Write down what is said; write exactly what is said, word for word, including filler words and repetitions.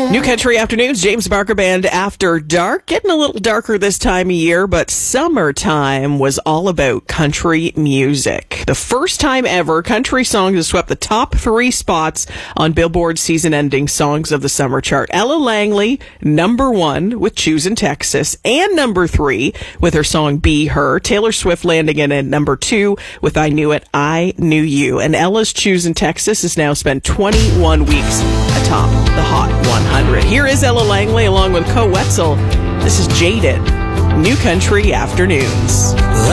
New Country Afternoons, James Barker Band After Dark. Getting a little darker this time of year, but summertime was all about country music. The first time ever, country songs have swept the top three spots on Billboard's season-ending Songs of the Summer chart. Ella Langley, number one with Choosin' Texas, and number three with her song Be Her. Taylor Swift landing in at number two with I Knew It, I Knew You. And Ella's Choosin' Texas has now spent twenty-one weeks atop the Hot one hundred. Here is Ella Langley along with Co Wetzel. This is Jaded. New Country Afternoons.